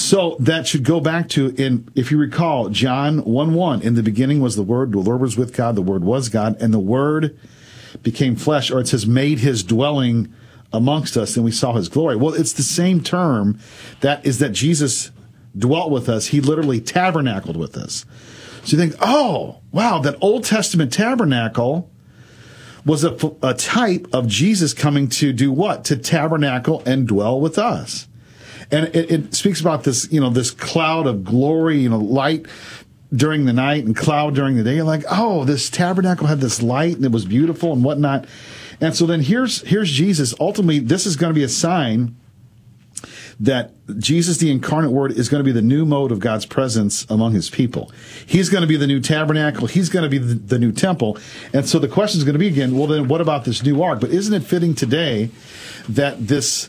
So that should go back to, if you recall, John 1:1. In the beginning was the Word was with God, the Word was God, and the Word became flesh, or it says made his dwelling amongst us, and we saw his glory. Well, it's the same term that Jesus dwelt with us. He literally tabernacled with us. So you think, oh, wow, that Old Testament tabernacle was a type of Jesus coming to do what? To tabernacle and dwell with us. And it speaks about this, this cloud of glory, light during the night and cloud during the day. You're like, oh, this tabernacle had this light and it was beautiful and whatnot. And so then here's Jesus. Ultimately, this is going to be a sign that Jesus, the incarnate Word, is going to be the new mode of God's presence among his people. He's going to be the new tabernacle. He's going to be the new temple. And so the question is going to be again, well, then what about this new ark? But isn't it fitting today that this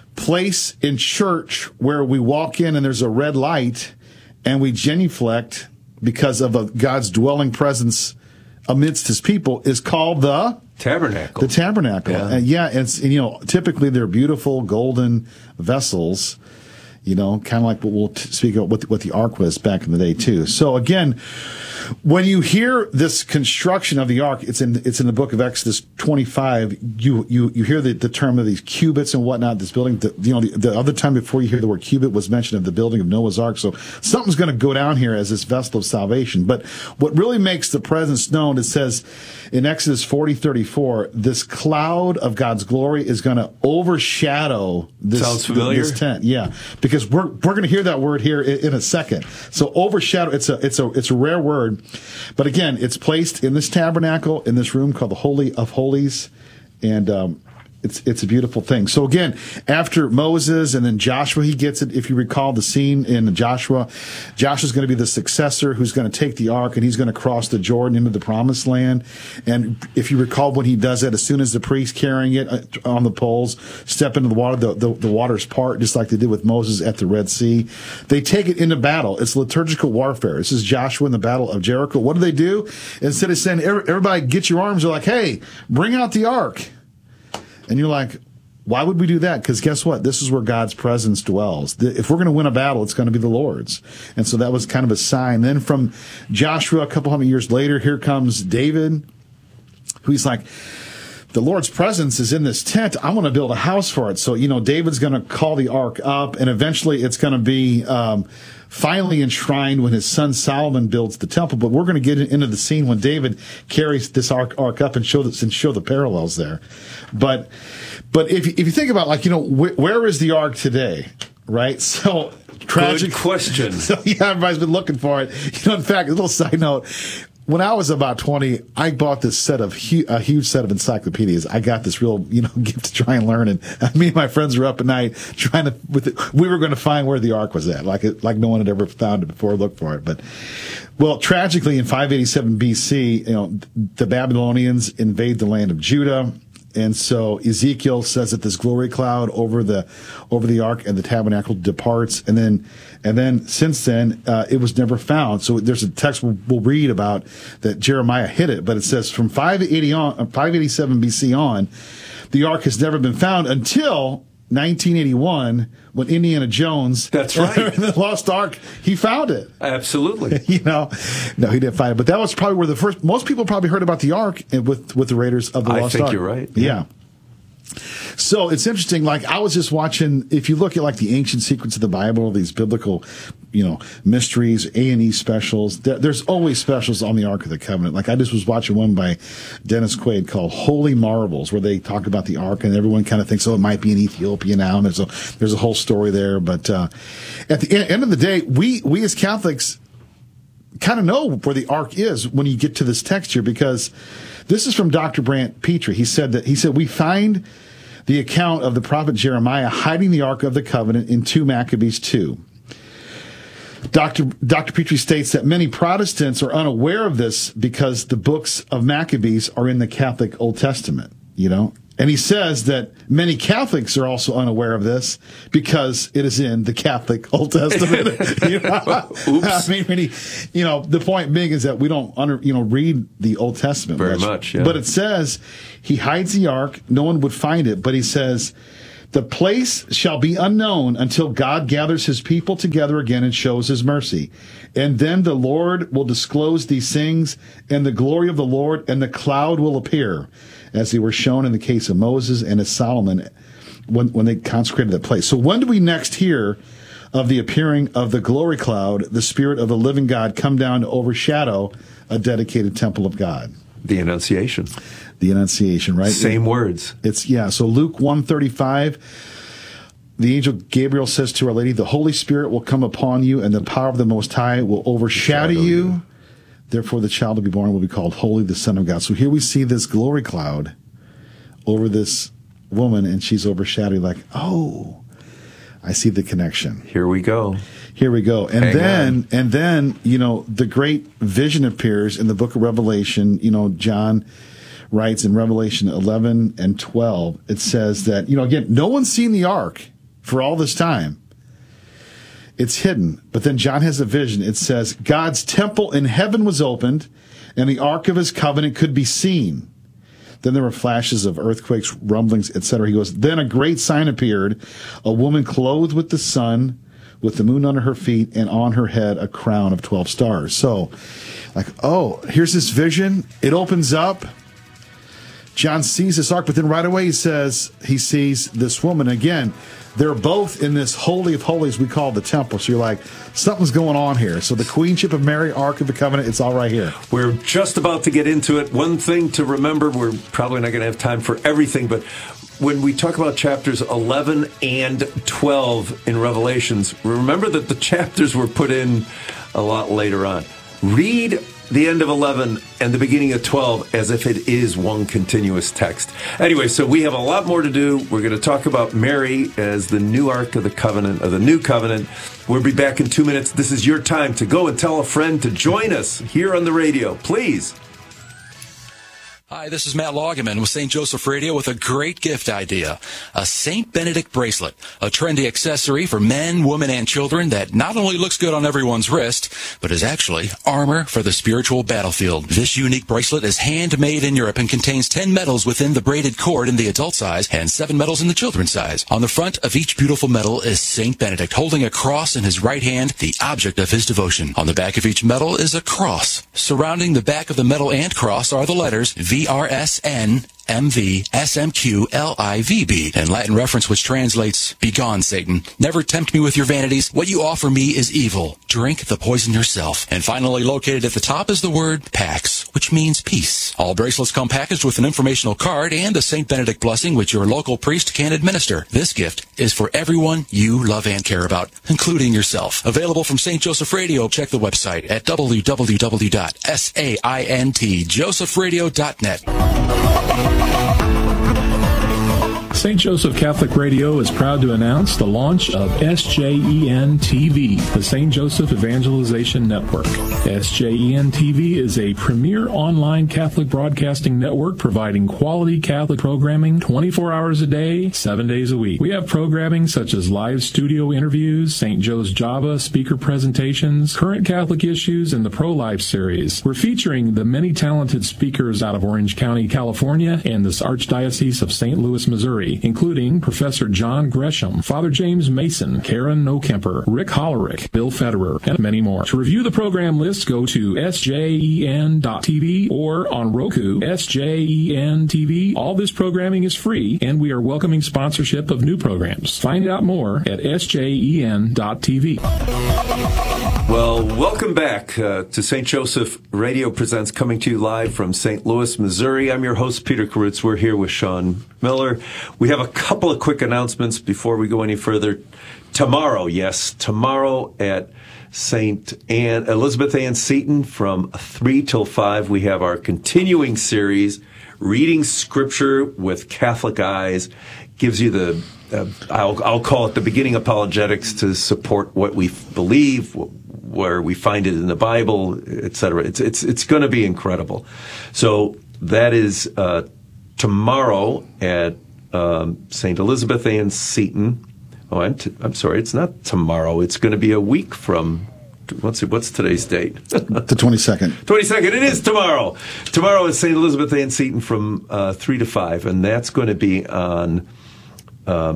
place in church where we walk in and there's a red light and we genuflect because of God's dwelling presence amidst his people is called the tabernacle. The tabernacle. Yeah. And typically they're beautiful golden vessels, kind of like what we'll speak about what the ark was back in the day too. So again, when you hear this construction of the ark, it's in the book of Exodus 25. You hear the term of these cubits and whatnot. This building, the other time before you hear the word cubit was mentioned of the building of Noah's ark. So something's going to go down here as this vessel of salvation. But what really makes the presence known, it says in Exodus 40:34, this cloud of God's glory is going to overshadow this. Sounds familiar? This tent. Yeah, because we're going to hear that word here in a second. So overshadow. It's a rare word. But again, it's placed in this tabernacle, in this room called the Holy of Holies, and it's a beautiful thing. So again, after Moses and then Joshua, he gets it. If you recall the scene in Joshua's going to be the successor who's going to take the ark, and he's going to cross the Jordan into the promised land. And if you recall when he does that, as soon as the priest carrying it on the poles step into the water, the waters part, just like they did with Moses at the Red Sea. They take it into battle. It's liturgical warfare. This is Joshua in the battle of Jericho. What do? Instead of saying, everybody get your arms, they're like, hey, bring out the ark. And you're like, why would we do that? Because guess what? This is where God's presence dwells. If we're going to win a battle, it's going to be the Lord's. And so that was kind of a sign. Then from Joshua, a couple hundred years later, here comes David, who's like, the Lord's presence is in this tent. I want to build a house for it. So, David's going to call the ark up, and eventually it's going to be finally enshrined when his son Solomon builds the temple. But we're going to get into the scene when David carries this ark up and show the parallels there. But if you think about, where is the ark today, right? So tragic. Good question. So everybody's been looking for it. In fact, a little side note. When I was about 20, I bought this a huge set of encyclopedias. I got this real, gift to try and learn. And me and my friends were up at night we were going to find where the ark was at, like no one had ever found it before or looked for it. But, well, tragically in 587 BC, the Babylonians invade the land of Judah. And so Ezekiel says that this glory cloud over the ark and the tabernacle departs, and then since then it was never found. So there's a text we'll read about that Jeremiah hid it, but it says from 587 BC on, the ark has never been found until 1981 when Indiana Jones, that's right, the Lost Ark, he found it. Absolutely. No, he didn't find it, but that was probably where most people probably heard about the Ark with the Raiders of the Lost Ark. I think you're right. Yeah. So it's interesting. I was just watching. If you look at the ancient secrets of the Bible, these biblical, mysteries, A&E specials. There's always specials on the Ark of the Covenant. I just was watching one by Dennis Quaid called "Holy Marvels," where they talk about the Ark, and everyone kind of thinks, it might be in Ethiopia now, and there's a whole story there. But at the end of the day, we as Catholics kind of know where the Ark is when you get to this text here, because this is from Dr. Brant Petrie. He said we find the account of the prophet Jeremiah hiding the Ark of the Covenant in 2 Maccabees 2. Dr. Petrie states that many Protestants are unaware of this because the books of Maccabees are in the Catholic Old Testament, And he says that many Catholics are also unaware of this because it is in the Catholic Old Testament. Oops. I mean, really, the point being is that we don't read the Old Testament very much. Yeah. But it says he hides the ark; no one would find it. But he says The place shall be unknown until God gathers his people together again and shows his mercy. And then the Lord will disclose these things, and the glory of the Lord and the cloud will appear, as they were shown in the case of Moses and as Solomon when they consecrated that place. So when do we next hear of the appearing of the glory cloud, the Spirit of the living God, come down to overshadow a dedicated temple of God? The Annunciation. The Annunciation, right? Same words. So Luke 1:35, the angel Gabriel says to Our Lady, the Holy Spirit will come upon you, and the power of the Most High will overshadow you. Therefore, the child to be born will be called Holy, the Son of God. So here we see this glory cloud over this woman, and she's overshadowed. Like, oh, I see the connection. Here we go. And then, the great vision appears in the book of Revelation. John writes in Revelation 11 and 12, it says that, again, no one's seen the ark for all this time. It's hidden. But then John has a vision. It says, God's temple in heaven was opened, and the ark of his covenant could be seen. Then there were flashes of earthquakes, rumblings, etc. He goes, then a great sign appeared, a woman clothed with the sun, with the moon under her feet, and on her head a crown of 12 stars. So, here's this vision. It opens up. John sees this ark, but then right away he says he sees this woman. Again, they're both in this Holy of Holies we call the temple. So you're like, something's going on here. So the Queenship of Mary, Ark of the Covenant, it's all right here. We're just about to get into it. One thing to remember, we're probably not going to have time for everything, but when we talk about chapters 11 and 12 in Revelations, remember that the chapters were put in a lot later on. Read the end of 11 and the beginning of 12 as if it is one continuous text. Anyway, so we have a lot more to do. We're going to talk about Mary as the new Ark of the Covenant, of the New Covenant. We'll be back in 2 minutes. This is your time to go and tell a friend to join us here on the radio. Please. Hi, this is Matt Loggeman with St. Joseph Radio with a great gift idea. A St. Benedict bracelet, a trendy accessory for men, women, and children that not only looks good on everyone's wrist, but is actually armor for the spiritual battlefield. This unique bracelet is handmade in Europe and contains 10 medals within the braided cord in the adult size and 7 medals in the children's size. On the front of each beautiful medal is St. Benedict holding a cross in his right hand, the object of his devotion. On the back of each medal is a cross. Surrounding the back of the medal and cross are the letters VRSN MVSMQLIVB, in Latin reference which translates, "Begone, Satan. Never tempt me with your vanities. What you offer me is evil. Drink the poison yourself." And finally, located at the top is the word Pax, which means peace. All bracelets come packaged with an informational card and a St. Benedict blessing which your local priest can administer. This gift is for everyone you love and care about, including yourself. Available from St. Joseph Radio. Check the website at www.saintjosephradio.net. St. Joseph Catholic Radio is proud to announce the launch of SJEN TV, the St. Joseph Evangelization Network. SJEN TV is a premier online Catholic broadcasting network providing quality Catholic programming 24 hours a day, 7 days a week. We have programming such as live studio interviews, St. Joe's Java speaker presentations, current Catholic issues, and the Pro-Life series. We're featuring the many talented speakers out of Orange County, California, and this Archdiocese of St. Louis, Missouri, including Professor John Gresham, Father James Mason, Karen Nokemper, Rick Hollerick, Bill Federer, and many more. To review the program list, go to sjen.tv or on Roku, SJEN TV. All this programming is free, and we are welcoming sponsorship of new programs. Find out more at sjen.tv. Well, welcome back to St. Joseph Radio Presents, coming to you live from St. Louis, Missouri. I'm your host, Peter Karutz. We're here with Sean Miller. We have a couple of quick announcements before we go any further. Tomorrow at St. Elizabeth Ann Seton from 3 till 5, we have our continuing series, Reading Scripture with Catholic Eyes. Gives you the, I'll call it the beginning apologetics to support what we believe, where we find it in the Bible, etc. It's going to be incredible. So that is tomorrow at St. Elizabeth Ann Seton. Oh, I'm sorry, it's not tomorrow. It's going to be a week from, what's today's date? The 22nd. 22nd. It is tomorrow. Tomorrow is St. Elizabeth Ann Seton from 3 to 5, and that's going to be on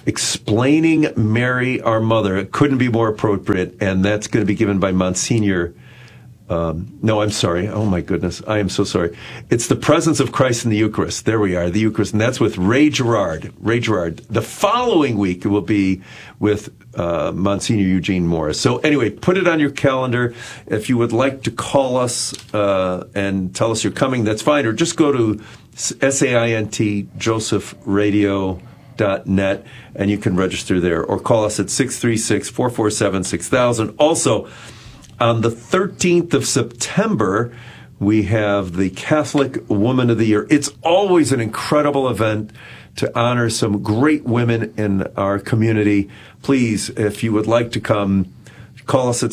Explaining Mary, Our Mother. It couldn't be more appropriate, and that's going to be given by Monsignor. No, I'm sorry. Oh, my goodness. I am so sorry. It's the presence of Christ in the Eucharist. There we are, the Eucharist. And that's with Ray Gerard. Ray Gerard. The following week, it will be with Monsignor Eugene Morris. So anyway, put it on your calendar. If you would like to call us and tell us you're coming, that's fine. Or just go to SAINTJosephRadio.net and you can register there. Or call us at 636-447-6000. Also, on the 13th of September, we have the Catholic Woman of the Year. It's always an incredible event to honor some great women in our community. Please, if you would like to come, call us at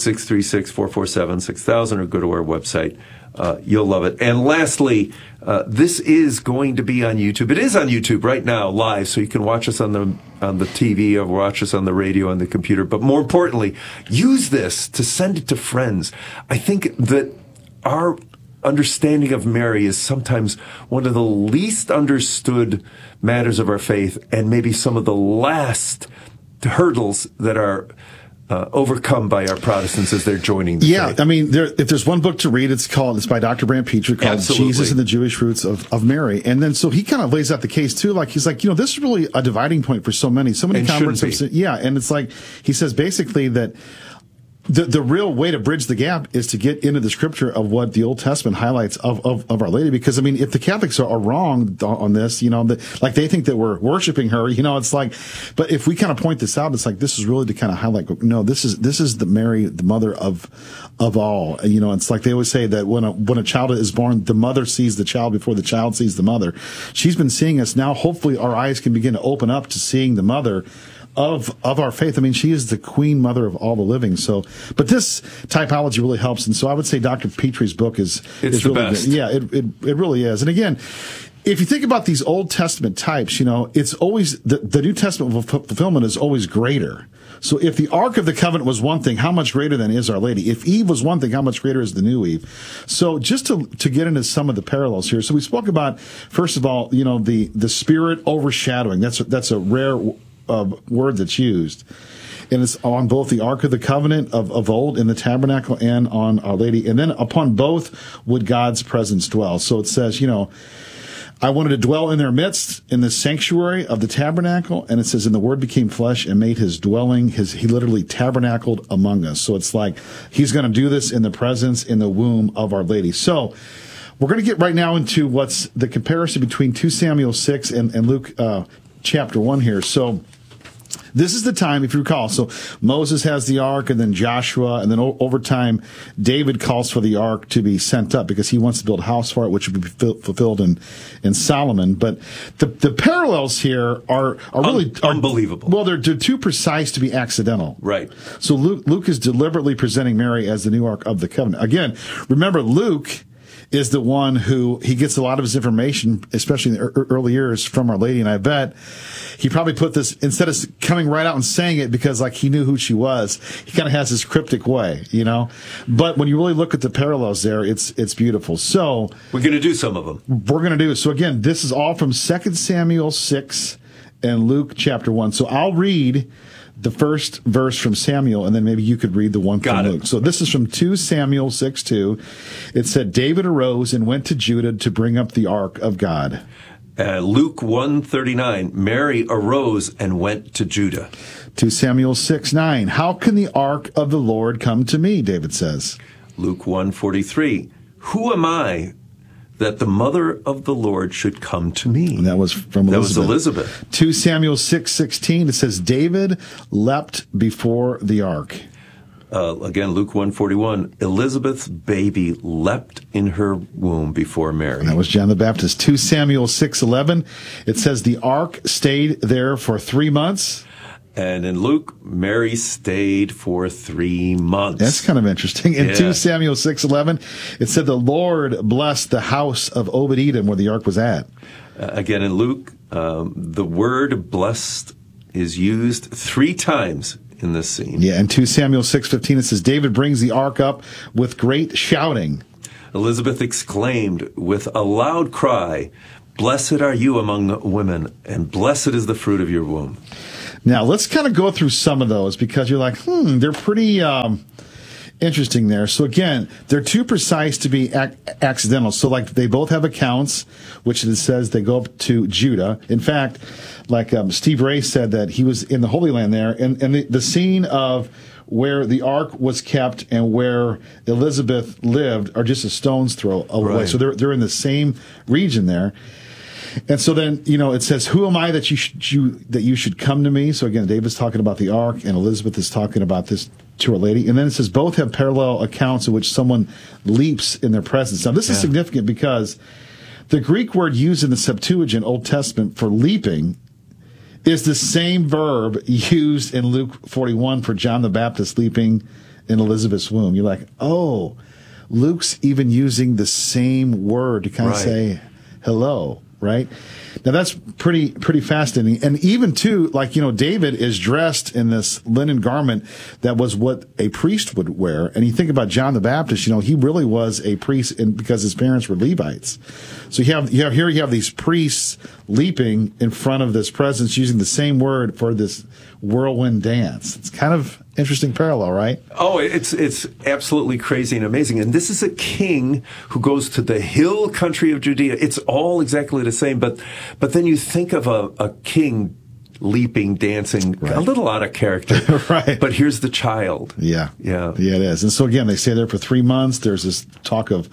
636-447-6000 or go to our website. You'll love it. And lastly, this is going to be on YouTube. It is on YouTube right now, live, so you can watch us on the TV or watch us on the radio, on the computer. But more importantly, use this to send it to friends. I think that our understanding of Mary is sometimes one of the least understood matters of our faith, and maybe some of the last hurdles that are overcome by our Protestants as they're joining the faith. I mean, if there's one book to read, it's by Dr. Brant Petrie called Jesus and the Jewish Roots of Mary. And then so he kind of lays out the case too, he's like, this is really a dividing point for so many converts. And it's like, he says basically that the real way to bridge the gap is to get into the scripture of what the Old Testament highlights of Our Lady. Because, I mean, if the Catholics are wrong on this, like they think that we're worshiping her, it's like, but if we kind of point this out, it's like, this is really to kind of highlight, no, this is the Mary, the mother of all. It's like they always say that when a child is born, the mother sees the child before the child sees the mother. She's been seeing us now. Hopefully our eyes can begin to open up to seeing the mother of our faith. I mean, she is the queen mother of all the living. So, but this typology really helps. And so I would say Dr. Petrie's book is the really best. good. Yeah, it really is. And again, if you think about these Old Testament types, it's always the New Testament fulfillment is always greater. So if the Ark of the Covenant was one thing, how much greater then is Our Lady? If Eve was one thing, how much greater is the new Eve? So just to get into some of the parallels here. So we spoke about, first of all, the Spirit overshadowing. That's a rare word that's used. And it's on both the Ark of the Covenant of old in the tabernacle and on Our Lady. And then upon both would God's presence dwell. So it says, I wanted to dwell in their midst in the sanctuary of the tabernacle. And it says, and the Word became flesh and made his dwelling, he literally tabernacled among us. So it's like he's going to do this in the presence, in the womb of Our Lady. So we're going to get right now into what's the comparison between 2 Samuel 6 and Luke chapter 1 here. So this is the time, if you recall, so Moses has the ark, and then Joshua, and then over time, David calls for the ark to be sent up because he wants to build a house for it, which would be fulfilled in Solomon. But the parallels here are really unbelievable. Well, they're too precise to be accidental. Right. So Luke is deliberately presenting Mary as the new Ark of the Covenant. Again, remember, Luke is the one who he gets a lot of his information, especially in the early years, from Our Lady. And I bet he probably put this, instead of coming right out and saying it because he knew who she was, he kind of has this cryptic way, But when you really look at the parallels there, it's beautiful. So we're going to do some of them. We're going to do it. So again, this is all from 2 Samuel 6 and Luke chapter 1. So I'll read the first verse from Samuel, and then maybe you could read the one from Luke. So this is from 2 Samuel 6:2. It said, David arose and went to Judah to bring up the ark of God. Luke 1:39, Mary arose and went to Judah. 2 Samuel 6:9, how can the ark of the Lord come to me, David says. Luke 1:43, who am I that the mother of the Lord should come to me? And that was from Elizabeth. That was Elizabeth. 2 Samuel 6:16, it says, David leapt before the ark. Again, Luke 1:41, Elizabeth's baby leapt in her womb before Mary. And that was John the Baptist. 2 Samuel 6:11, it says the ark stayed there for 3 months. And in Luke, Mary stayed for 3 months. That's kind of interesting. In 2 Samuel 6:11, it said the Lord blessed the house of Obed-Edom where the ark was at. Again, in Luke, the word blessed is used 3 times in this scene. Yeah, in 2 Samuel 6:15, it says David brings the ark up with great shouting. Elizabeth exclaimed with a loud cry, blessed are you among women, and blessed is the fruit of your womb. Now, let's kind of go through some of those because you're like, they're pretty interesting there. So again, they're too precise to be accidental. So like they both have accounts, which it says they go up to Judah. In fact, like Steve Ray said that he was in the Holy Land there, and the scene of where the ark was kept and where Elizabeth lived are just a stone's throw away. Right. So they're in the same region there. And so then, it says, who am I that you should come to me? So again, David's talking about the ark and Elizabeth is talking about this to Our Lady. And then it says both have parallel accounts in which someone leaps in their presence. Now, this is significant because the Greek word used in the Septuagint Old Testament for leaping is the same verb used in Luke 41 for John the Baptist leaping in Elizabeth's womb. You're like, oh, Luke's even using the same word to kind of say hello. Right? Now that's pretty fascinating. And even too, like, David is dressed in this linen garment that was what a priest would wear. And you think about John the Baptist, he really was a priest because his parents were Levites. So you have these priests leaping in front of this presence using the same word for this whirlwind dance. It's kind of interesting parallel, right? Oh, it's absolutely crazy and amazing. And this is a king who goes to the hill country of Judea. It's all exactly the same. But then you think of a king leaping, dancing, a little out of character. Right. But here's the child. Yeah, it is. And so again, they stay there for 3 months. There's this talk of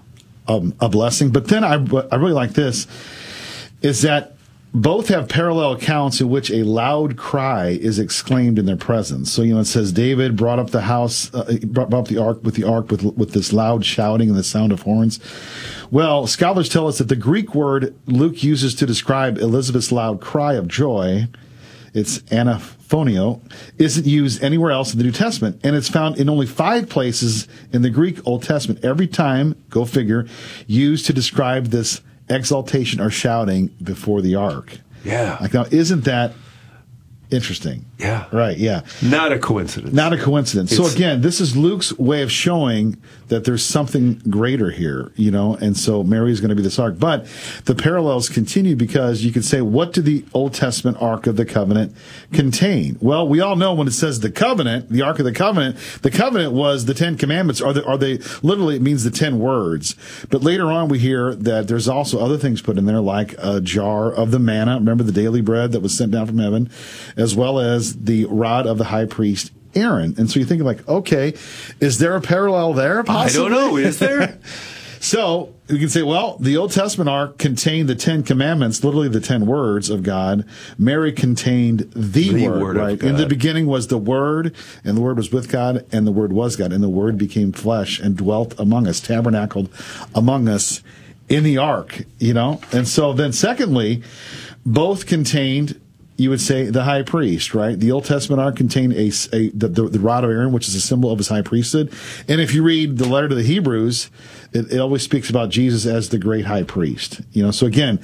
a blessing. But then I really like this, is that both have parallel accounts in which a loud cry is exclaimed in their presence. So, it says David brought up the house, brought up the ark with this loud shouting and the sound of horns. Well, scholars tell us that the Greek word Luke uses to describe Elizabeth's loud cry of joy, it's anaphonio, isn't used anywhere else in the New Testament. And it's found in only 5 places in the Greek Old Testament. Every time, go figure, used to describe this exaltation or shouting before the ark. Yeah. Like, now, isn't that interesting? Yeah. Right, yeah. Not a coincidence. Not a coincidence. So again, this is Luke's way of showing that there's something greater here, and so Mary is going to be this ark. But the parallels continue because you could say, what did the Old Testament Ark of the Covenant contain? Well, we all know when it says the covenant, the Ark of the Covenant was the 10 Commandments, are they literally, it means the 10 words. But later on we hear that there's also other things put in there, like a jar of the manna, remember the daily bread that was sent down from heaven, as well as the rod of the high priest Aaron. And so you're thinking like, okay, is there a parallel there? Possibly? I don't know. Is there? So we can say, well, the Old Testament Ark contained the 10 Commandments, literally the 10 words of God. Mary contained the Word, right? In the beginning was the Word, and the Word was with God, and the Word was God, and the Word became flesh and dwelt among us, tabernacled among us in the Ark, And so then secondly, both contained, you would say, the high priest, right? The Old Testament Ark contained the rod of Aaron, which is a symbol of his high priesthood. And if you read the letter to the Hebrews, it always speaks about Jesus as the great high priest. So again,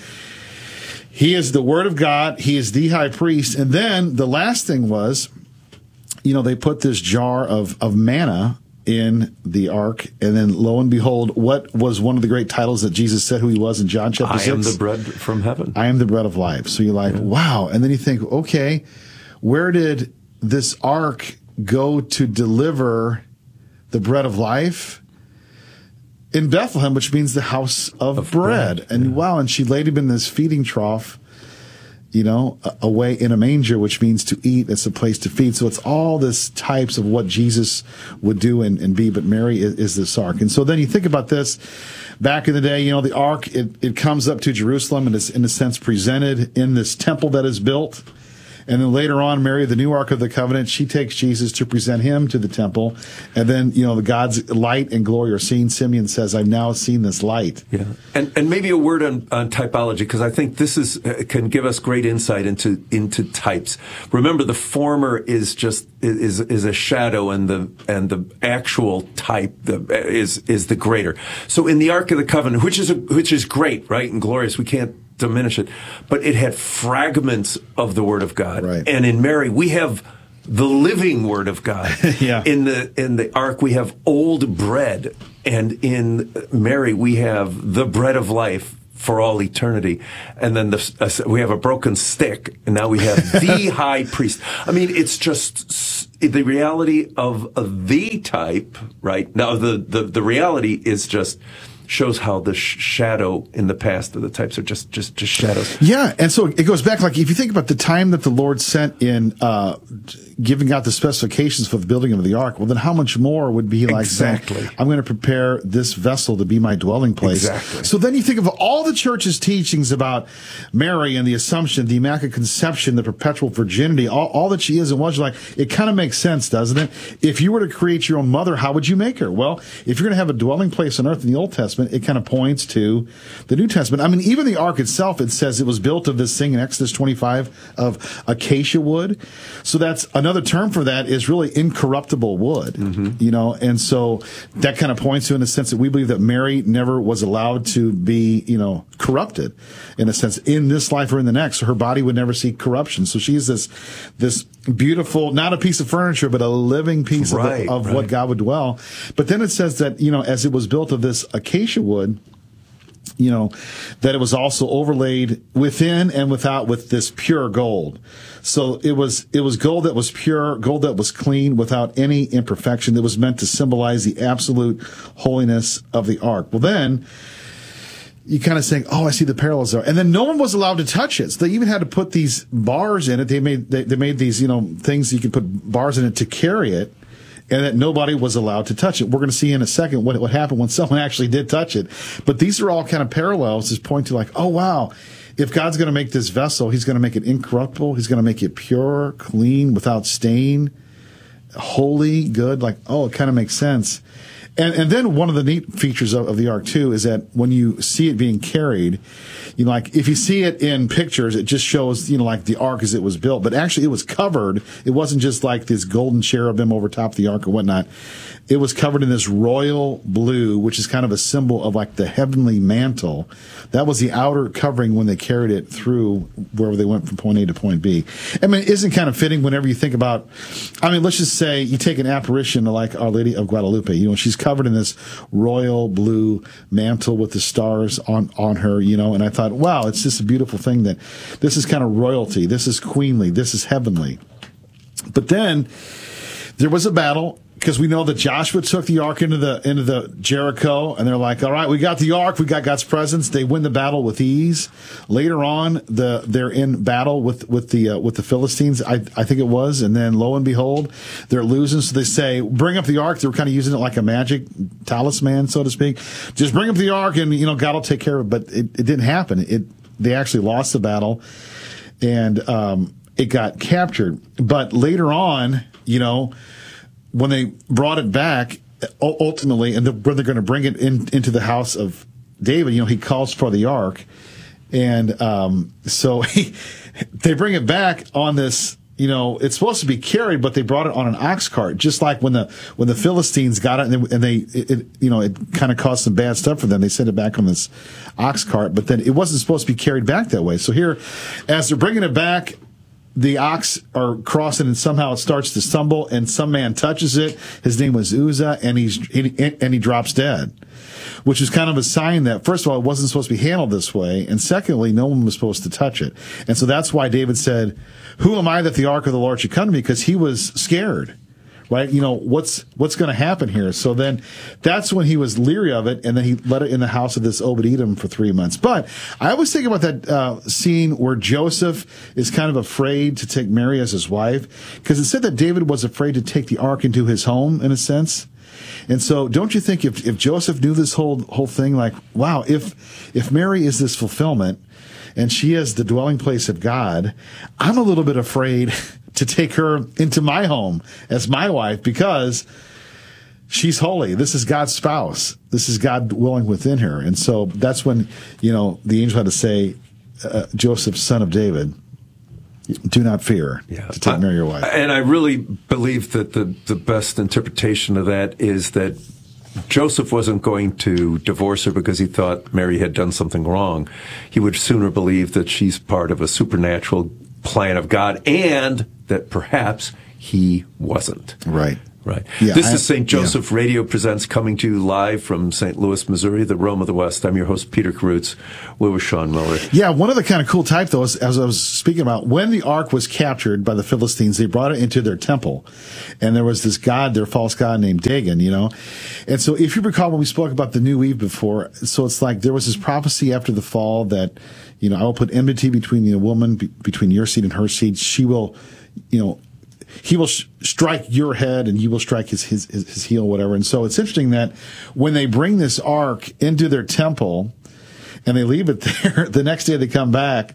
he is the Word of God. He is the high priest. And then the last thing was, they put this jar of manna in the ark, and then lo and behold, what was one of the great titles that Jesus said who he was in John chapter 6? I am the bread from heaven. I am the bread of life. So you're like, wow. And then you think, okay, where did this ark go to deliver the bread of life? In Bethlehem, which means the house of bread. And wow, and she laid him in this feeding trough, away in a manger, which means to eat. It's a place to feed. So it's all this types of what Jesus would do and be, but Mary is this ark. And so then you think about this, back in the day, the ark, it comes up to Jerusalem and is in a sense presented in this temple that is built. And then later on, Mary, the new Ark of the Covenant, she takes Jesus to present him to the temple. And then, the God's light and glory are seen. Simeon says, I've now seen this light. Yeah. And maybe a word on typology, because I think this can give us great insight into types. Remember, the former is just is a shadow, and the actual type is the greater. So in the Ark of the Covenant, which is great, right, and glorious, we can't diminish it, but it had fragments of the Word of God. Right. And in Mary, we have the living Word of God. Yeah. In the ark, we have old bread, and in Mary, we have the bread of life for all eternity. And then we have a broken stick, and now we have the high priest. I mean, it's just the reality of the type, right? Now, the reality is just shows how the shadow in the past of the types are just shadows. Yeah, and so it goes back, like, if you think about the time that the Lord sent in giving out the specifications for the building of the ark, well, then how much more would be like exactly saying, I'm going to prepare this vessel to be my dwelling place. Exactly. So then you think of all the church's teachings about Mary and the Assumption, the Immaculate Conception, the perpetual virginity, all that she is and was, like, it kind of makes sense, doesn't it? If you were to create your own mother, how would you make her? Well, if you're going to have a dwelling place on earth in the Old Testament, it kind of points to the New Testament. I mean, even the ark itself, it says it was built of this thing in Exodus 25 of acacia wood. So that's another term for that is really incorruptible wood, you know, and so that kind of points to, in a sense, that we believe that Mary never was allowed to be, you know, corrupted, in a sense, in this life or in the next. So her body would never see corruption. So she's this beautiful, not a piece of furniture, but a living piece of what God would dwell. But then it says that, you know, as it was built of this acacia wood, you know, that it was also overlaid within and without with this pure gold. So it was gold that was pure, gold that was clean, without any imperfection, that was meant to symbolize the absolute holiness of the ark. Well, then you kind of saying, oh, I see the parallels there. And then no one was allowed to touch it. So they even had to put these bars in it. They made these, you know, things you could put bars in it to carry it, and that nobody was allowed to touch it. We're going to see in a second what happened when someone actually did touch it. But these are all kind of parallels, just point to, like, oh, wow, if God's going to make this vessel, he's going to make it incorruptible. He's going to make it pure, clean, without stain, holy, good. Like, oh, it kind of makes sense. And then one of the neat features of the ark, too, is that when you see it being carried, you know, like, if you see it in pictures, it just shows, you know, like the ark as it was built. But actually, it was covered. It wasn't just like this golden cherubim over top of the ark or whatnot. It was covered in this royal blue, which is kind of a symbol of, like, the heavenly mantle. That was the outer covering when they carried it through wherever they went from point A to point B. I mean, it isn't kind of fitting whenever you think about, I mean, let's just say you take an apparition like Our Lady of Guadalupe. You know, she's covered in this royal blue mantle with the stars on her, you know, and I thought, wow, it's just a beautiful thing that this is kind of royalty. This is queenly. This is heavenly. But then there was a battle, because we know that Joshua took the ark into the Jericho, and they're like, all right, we got the ark, we got God's presence. They win the battle with ease. Later on, they're in battle with the Philistines, I think it was, and then lo and behold, they're losing. So they say, bring up the ark. They were kind of using it like a magic talisman, so to speak. Just bring up the ark, and, you know, God will take care of it. But it didn't happen. They actually lost the battle, and it got captured. But later on, you know, when they brought it back, ultimately, and when they're going to bring it into the house of David, you know, he calls for the ark. And so they bring it back on this, you know, it's supposed to be carried, but they brought it on an ox cart, just like when the Philistines got it, and it kind of caused some bad stuff for them. They sent it back on this ox cart, but then it wasn't supposed to be carried back that way. So here, as they're bringing it back, the ox are crossing, and somehow it starts to stumble, and some man touches it. His name was Uzzah, and he drops dead, which is kind of a sign that, first of all, it wasn't supposed to be handled this way, and secondly, no one was supposed to touch it. And so that's why David said, who am I that the ark of the Lord should come to me? Because he was scared. Right? You know, what's going to happen here? So then that's when he was leery of it, and then he let it in the house of this Obed-Edom for 3 months. But I always think about that scene where Joseph is kind of afraid to take Mary as his wife, because it said that David was afraid to take the ark into his home, in a sense. And so don't you think if Joseph knew this whole thing, like, wow, if Mary is this fulfillment and she is the dwelling place of God, I'm a little bit afraid to take her into my home as my wife, because she's holy. This is God's spouse. This is God dwelling within her. And so that's when, you know, the angel had to say, Joseph, son of David, do not fear to take Mary your wife. And I really believe that the best interpretation of that is that Joseph wasn't going to divorce her because he thought Mary had done something wrong. He would sooner believe that she's part of a supernatural plan of God, and that perhaps he wasn't. Right. Right. Yeah, This is St. Joseph Radio Presents, coming to you live from St. Louis, Missouri, the Rome of the West. I'm your host, Peter Karutz. We're with Sean Miller. Yeah, one of the kind of cool type, though, is, as I was speaking about, when the ark was captured by the Philistines, they brought it into their temple. And there was this god, their false god named Dagon, you know. And so if you recall when we spoke about the New Eve before, so it's like there was this prophecy after the fall that, you know, I will put enmity between the woman, between your seed and her seed. She will, you know, he will strike your head and you will strike his heel, whatever. And so it's interesting that when they bring this ark into their temple and they leave it there, the next day they come back,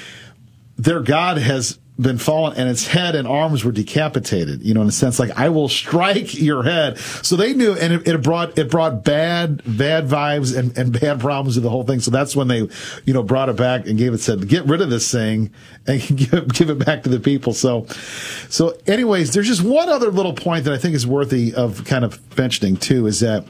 their God has been fallen and its head and arms were decapitated, you know, in a sense, like, I will strike your head. So they knew, and it brought bad vibes and bad problems to the whole thing. So that's when they, you know, brought it back and said, get rid of this thing and give it back to the people. So anyways, there's just one other little point that I think is worthy of kind of mentioning too, is that,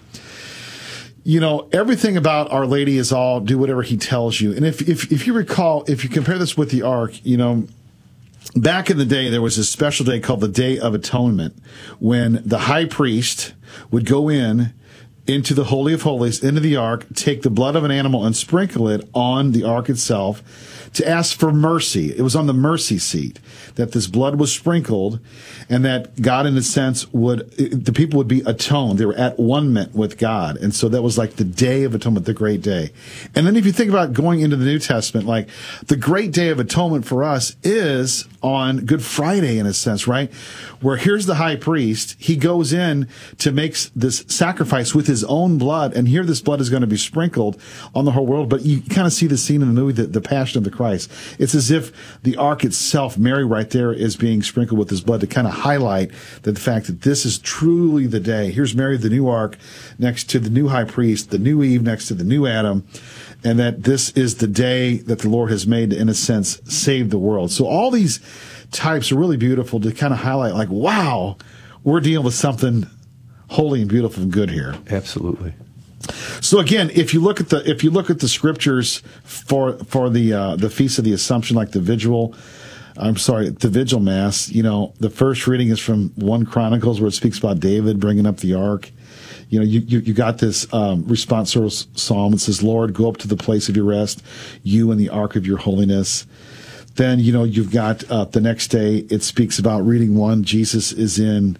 you know, everything about Our Lady is all do whatever he tells you. And if you recall, if you compare this with the ark, you know, back in the day, there was a special day called the Day of Atonement, when the high priest would go into the Holy of Holies, into the ark, take the blood of an animal and sprinkle it on the ark itself to ask for mercy. It was on the mercy seat that this blood was sprinkled, and that God, in a sense, the people would be atoned. They were at one with God. And so that was like the Day of Atonement, the great day. And then if you think about going into the New Testament, like the great Day of Atonement for us is on Good Friday, in a sense, right? Where here's the high priest. He goes in to make this sacrifice with his own blood, and here this blood is going to be sprinkled on the whole world. But you kind of see the scene in the movie, the Passion of the Christ. It's as if the ark itself, Mary right there, is being sprinkled with his blood to kind of highlight the fact that this is truly the day. Here's Mary, the new ark, next to the new high priest, the new Eve next to the new Adam, and that this is the day that the Lord has made to, in a sense, save the world. So all these types are really beautiful to kind of highlight, like, wow, we're dealing with something holy and beautiful and good here. Absolutely. So again, if you look at the scriptures for the Feast of the Assumption, like the Vigil Mass, you know, the first reading is from 1 Chronicles, where it speaks about David bringing up the ark. You know, you got this responsorial psalm. It says, Lord, go up to the place of your rest, you and the ark of your holiness. Then, you know, you've got the next day, it speaks about reading 1. Jesus is in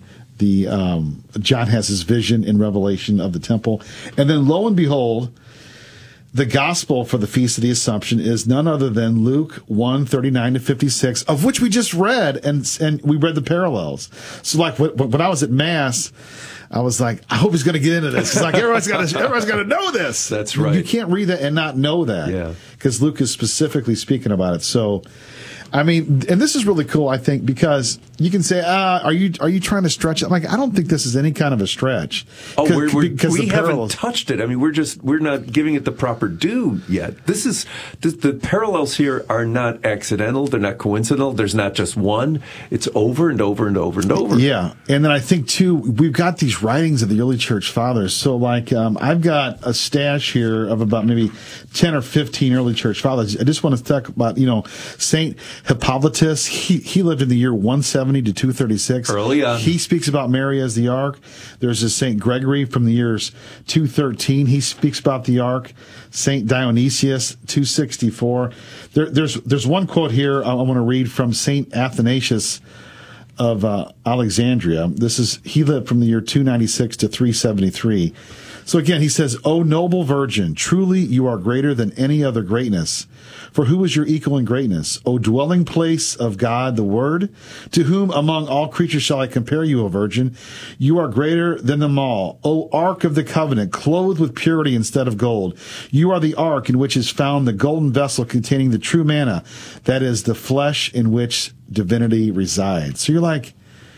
John has his vision in Revelation of the temple. And then lo and behold, the gospel for the Feast of the Assumption is none other than Luke 1:39-56, of which we just read, and we read the parallels. So like when I was at Mass, I was like, I hope he's going to get into this. It's like everyone's got to know this. That's right. You can't read that and not know that. Yeah. Because Luke is specifically speaking about it. So, I mean, and this is really cool, I think, because you can say, are you trying to stretch it? Like, I don't think this is any kind of a stretch. Oh, we haven't touched it. I mean, we're not giving it the proper due yet. The parallels here are not accidental. They're not coincidental. There's not just one. It's over and over and over and over. Yeah. And then I think too, we've got these writings of the early church fathers. So like, I've got a stash here of about maybe 10 or 15 early church fathers. I just want to talk about, you know, Saint Hippolytus. He lived in the year 170 to 236. Early on. He speaks about Mary as the ark. There's a Saint Gregory from the years 213. He speaks about the ark. Saint Dionysius, 264. There's one quote here I want to read from Saint Athanasius of Alexandria. He lived from the year 296 to 373. So again, he says, O noble virgin, truly you are greater than any other greatness. For who is your equal in greatness? O dwelling place of God, the Word, to whom among all creatures shall I compare you, O virgin? You are greater than them all. O ark of the covenant, clothed with purity instead of gold. You are the ark in which is found the golden vessel containing the true manna, that is the flesh in which divinity resides. So you're like,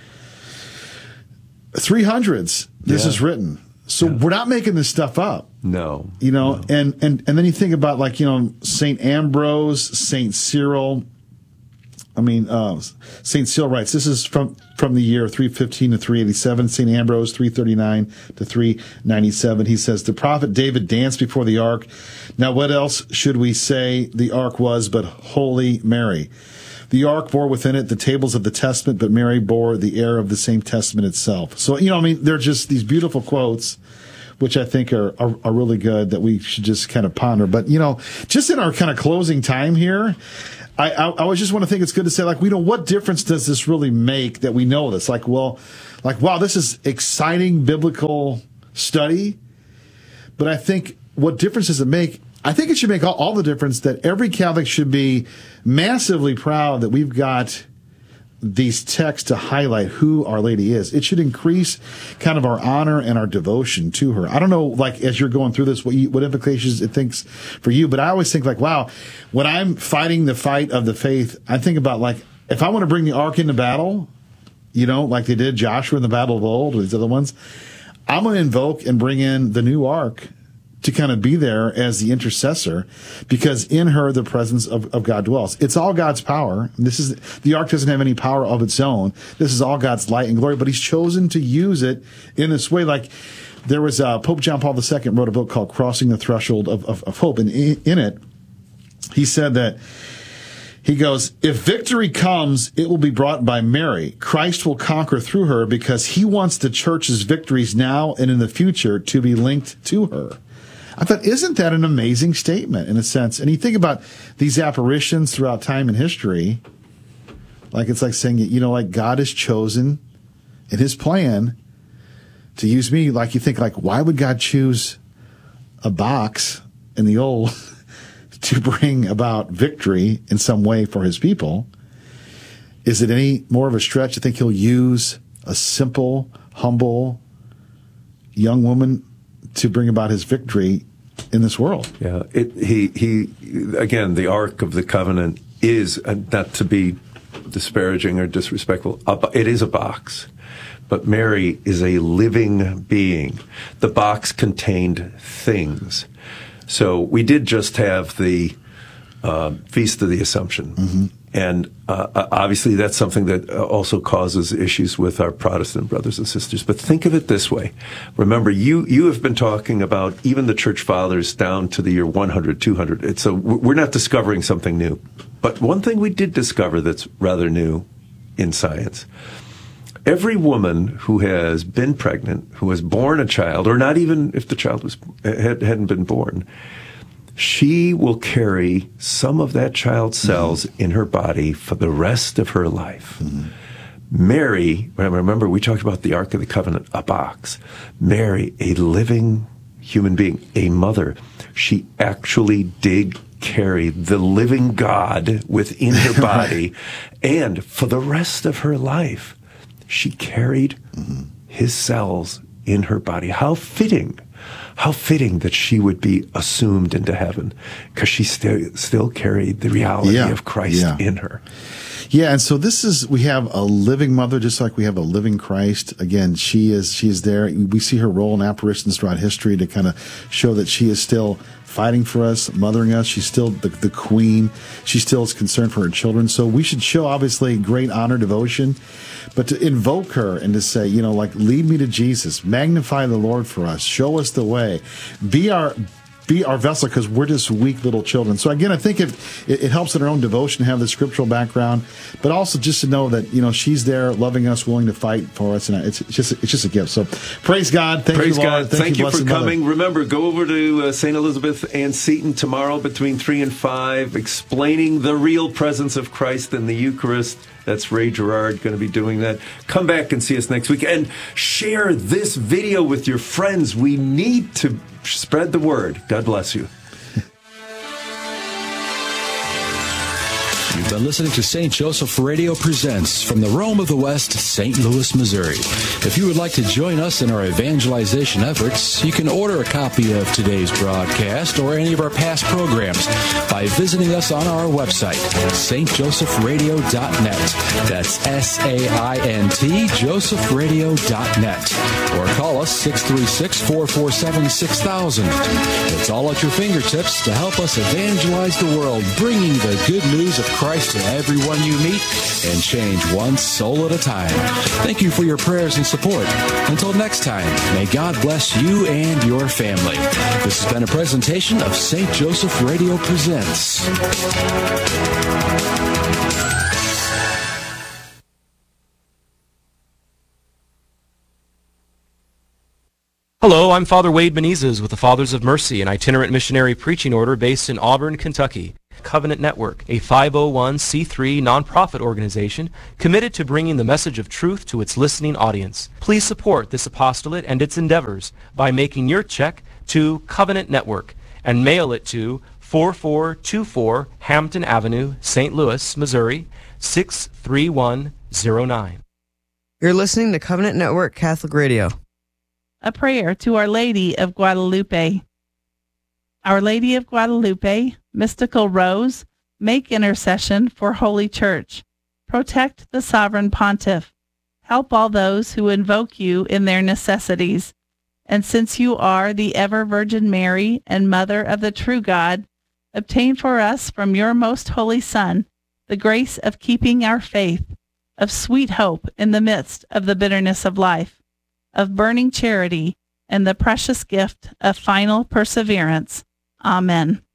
300s, this is written. So we're not making this stuff up. No. You know, no. And then you think about, like, you know, St. Ambrose, St. Cyril. St. Cyril writes, this is from the year 315 to 387. St. Ambrose, 339 to 397. He says, the prophet David danced before the ark. Now what else should we say the ark was but Holy Mary? The ark bore within it the tables of the testament, but Mary bore the air of the same testament itself. So, they're just these beautiful quotes, which I think are really good that we should just kind of ponder. But, just in our kind of closing time here, I always just want to think it's good to say, what difference does this really make that we know this? Wow, this is exciting biblical study. But I think what difference does it make? I think it should make all the difference that every Catholic should be massively proud that we've got these texts to highlight who Our Lady is. It should increase kind of our honor and our devotion to her. I don't know, as you're going through this, what implications it thinks for you, but I always think wow, when I'm fighting the fight of the faith, I think about if I want to bring the ark into battle, like they did Joshua in the battle of old or these other ones, I'm going to invoke and bring in the new ark to kind of be there as the intercessor, because in her the presence of God dwells. It's all God's power. The ark doesn't have any power of its own. This is all God's light and glory, but he's chosen to use it in this way. There was Pope John Paul II wrote a book called Crossing the Threshold of Hope, and in it he said that he goes, if victory comes, it will be brought by Mary. Christ will conquer through her because he wants the church's victories now and in the future to be linked to her. I thought, isn't that an amazing statement in a sense? And you think about these apparitions throughout time and history, it's like saying, God has chosen in his plan to use me. You think, why would God choose a box in the old to bring about victory in some way for his people? Is it any more of a stretch to think he'll use a simple, humble young woman to bring about his victory in this world? Yeah, he again, the Ark of the Covenant is, not to be disparaging or disrespectful, it is a box. But Mary is a living being. The box contained things. So we did just have the Feast of the Assumption. Mm-hmm. And obviously that's something that also causes issues with our Protestant brothers and sisters. But think of it this way. Remember, you have been talking about even the church fathers down to the year 100, 200. So we're not discovering something new. But one thing we did discover that's rather new in science, every woman who has been pregnant, who has borne a child, or not even if the child hadn't been born, she will carry some of that child's cells in her body for the rest of her life. Mm-hmm. Mary, remember we talked about the Ark of the Covenant, a box. Mary, a living human being, a mother, she actually did carry the living God within her body, and for the rest of her life, she carried his cells in her body. How fitting that she would be assumed into heaven, because she still carried the reality of Christ in her. Yeah, and so we have a living mother, just like we have a living Christ. Again, she is there. We see her role in apparitions throughout history to kind of show that she is still fighting for us, mothering us. She's still the queen. She still is concerned for her children. So we should show, obviously, great honor, devotion, but to invoke her and to say, lead me to Jesus, magnify the Lord for us, show us the way, be our vessel, because we're just weak little children. So again, I think it helps in our own devotion to have the scriptural background, but also just to know that she's there, loving us, willing to fight for us, and it's just a gift. So praise God, thank you, Lord. Thank you for coming. Mother. Remember, go over to St. Elizabeth Ann Seton tomorrow between 3 and 5, explaining the real presence of Christ in the Eucharist. That's Ray Gerard going to be doing that. Come back and see us next week, and share this video with your friends. We need to spread the word. God bless you. You've been listening to St. Joseph Radio Presents from the Rome of the West, St. Louis, Missouri. If you would like to join us in our evangelization efforts, you can order a copy of today's broadcast or any of our past programs by visiting us on our website, stjosephradio.net. That's SAINT, josephradio.net. Or call us 636-447-6000. It's all at your fingertips to help us evangelize the world, bringing the good news of Christ to everyone you meet and change one soul at a time. Thank you for your prayers and support. Until next time, may God bless you and your family. This has been a presentation of St. Joseph Radio Presents. Hello, I'm Father Wade Benitez with the Fathers of Mercy, an itinerant missionary preaching order based in Auburn, Kentucky. Covenant Network, a 501c3 nonprofit organization committed to bringing the message of truth to its listening audience. Please support this apostolate and its endeavors by making your check to Covenant Network and mail it to 4424 Hampton Avenue, St. Louis, Missouri, 63109. You're listening to Covenant Network Catholic Radio. A prayer to Our Lady of Guadalupe. Our Lady of Guadalupe, mystical rose, make intercession for Holy Church. Protect the sovereign pontiff. Help all those who invoke you in their necessities. And since you are the ever Virgin Mary and Mother of the true God, obtain for us from your most holy Son the grace of keeping our faith, of sweet hope in the midst of the bitterness of life, of burning charity, and the precious gift of final perseverance. Amen.